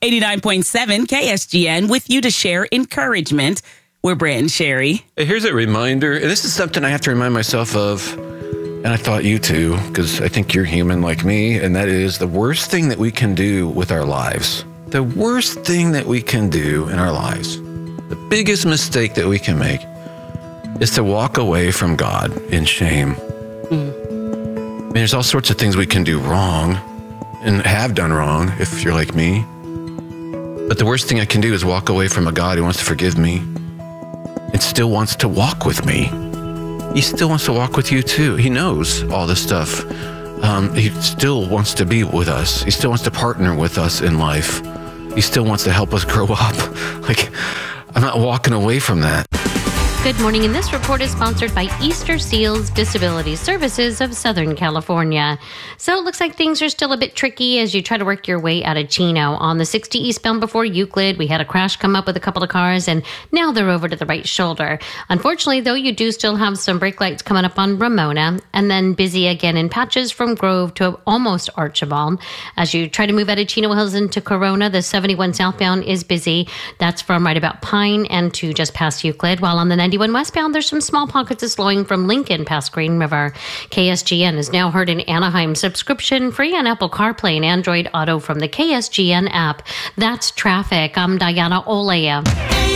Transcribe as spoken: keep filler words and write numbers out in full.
eighty-nine point seven K S G N with you to share encouragement. We're Brent and Sherry. Here's a reminder, and this is something I have to remind myself of, and I thought you too, because I think you're human like me, and that is the worst thing that we can do with our lives. The worst thing that we can do in our lives, the biggest mistake that we can make, is to walk away from God in shame. Mm. I mean, there's all sorts of things we can do wrong and have done wrong if you're like me. But the worst thing I can do is walk away from a God who wants to forgive me and still wants to walk with me. He still wants to walk with you too. He knows all this stuff. Um, he still wants to be with us. He still wants to partner with us in life. He still wants to help us grow up. Like, I'm not walking away from that. Good morning, and this report is sponsored by Easter Seals Disability Services of Southern California. So it looks like things are still a bit tricky as you try to work your way out of Chino. On the sixty eastbound before Euclid, we had a crash come up with a couple of cars, and now they're over to the right shoulder. Unfortunately, though, you do still have some brake lights coming up on Ramona, and then busy again in patches from Grove to almost Archibald. As you try to move out of Chino Hills into Corona, the seventy-one southbound is busy. That's from right about Pine and to just past Euclid, while on the ninety-one westbound, there's some small pockets of slowing from Lincoln past Green River. K S G N is now heard in Anaheim, subscription free on Apple CarPlay and Android Auto from the K S G N app. That's traffic. I'm Diana Olea.